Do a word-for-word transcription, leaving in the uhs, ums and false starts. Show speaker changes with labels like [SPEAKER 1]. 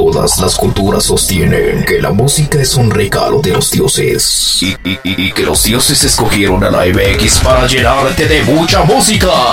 [SPEAKER 1] Todas las culturas sostienen que la música es un regalo de los dioses y, y, y, y que los dioses escogieron a la M X para llenarte de mucha música.